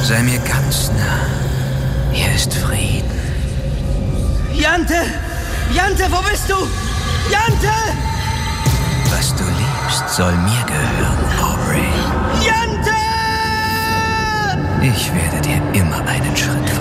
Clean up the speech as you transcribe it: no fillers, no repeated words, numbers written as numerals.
Sei mir ganz nah. Hier ist Frieden. Jante! Jante, wo bist du? Jante! Was du liebst, soll mir gehören, Aubrey. Jante! Ich werde dir immer einen Schritt